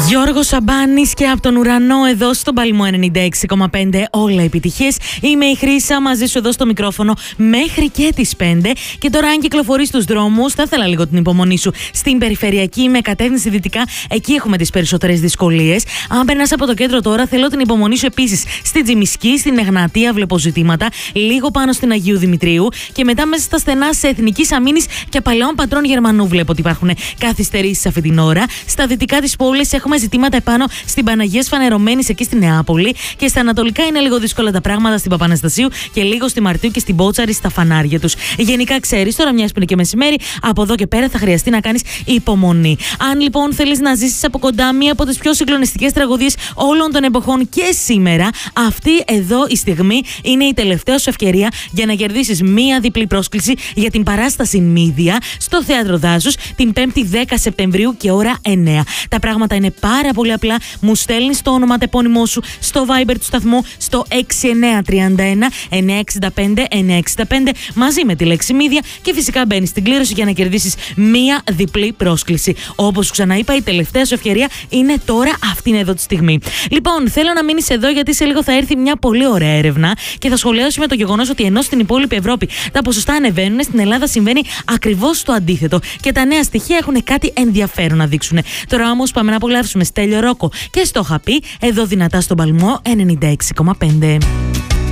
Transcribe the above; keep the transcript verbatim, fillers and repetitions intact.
Γιώργος Σαμπάνης και από τον ουρανό εδώ στον Παλμό ενενήντα έξι κόμμα πέντε, όλα επιτυχίες. Είμαι η Χρύσα μαζί σου εδώ στο μικρόφωνο μέχρι και τις πέντε. Και τώρα, αν κυκλοφορείς στους δρόμους, θα ήθελα λίγο την υπομονή σου στην περιφερειακή με κατεύθυνση δυτικά. Εκεί έχουμε τις περισσότερες δυσκολίες. Αν περνάς από το κέντρο τώρα, θέλω την υπομονή σου επίσης στην Τζιμισκή, στην Εγνατία, βλέπω ζητήματα. Λίγο πάνω στην Αγίου Δημητρίου. Και μετά μέσα στα στενά σε Εθνικής Αμήνης και Παλαιών Πατρών Γερμανού, βλέπω ότι υπάρχουν καθυστερήσεις αυτή την ώρα. Στα δυτικά της πόλης έχουμε ζητήματα επάνω στην Παναγίας Φανερωμένης εκεί στη Νεάπολη. Και στα ανατολικά είναι λίγο δύσκολα τα πράγματα στην Παπαναστασίου και λίγο στη Μαρτίου και στην Πότσαρη στα φανάρια τους. Γενικά, ξέρεις, τώρα μιας που είναι και μεσημέρι, από εδώ και πέρα θα χρειαστεί να κάνεις υπομονή. Αν λοιπόν θέλεις να ζήσεις από κοντά μία από τις πιο συγκλονιστικές τραγωδίες όλων των εποχών και σήμερα, αυτή εδώ η στιγμή είναι η τελευταία σου ευκαιρία για να κερδίσεις μία διπλή πρόσκληση για την παράσταση Μύδια στο Θέατρο Δάσους την πέμπτη δέκα Σεπτεμβρίου και ώρα εννέα. Τα πράγματα είναι πάρα πολύ απλά. Μου στέλνεις το όνομα τεπώνυμό σου στο Viber του σταθμού στο έξι εννέα τρία ένα εννέα έξι πέντε εννέα έξι πέντε μαζί με τη λέξη Μύδια και φυσικά μπαίνεις στην κλήρωση για να κερδίσεις μία διπλή πρόσκληση. Όπως σου ξαναείπα, η τελευταία σου ευκαιρία είναι τώρα, αυτήν εδώ τη στιγμή. Λοιπόν, θέλω να μείνεις εδώ γιατί σε λίγο θα έρθει μια πολύ ωραία έρευνα και θα σχολιάσουμε με το γεγονός ότι ενώ στην υπόλοιπη Ευρώπη τα ποσοστά ανεβαίνουν, στην Ελλάδα συμβαίνει ακριβώς το αντίθετο και τα νέα στοιχεία έχουν κάτι ενδιαφέρον να δείξουν. Τώρα όμως πάμε να απολαύσουμε Στέλιο Ρόκο και στο είχα πει εδώ δυνατά στον Παλμό ενενήντα έξι κόμμα πέντε.